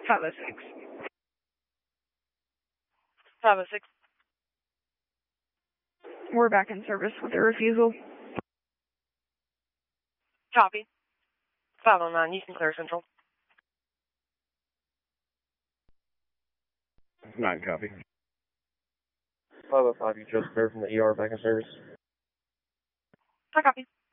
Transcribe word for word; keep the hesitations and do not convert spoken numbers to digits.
five oh six. five oh six. We're back in service with a refusal. Copy. five oh nine, you can clear Central. Nine copy. five oh five, you just cleared from the E R back in service. I copy.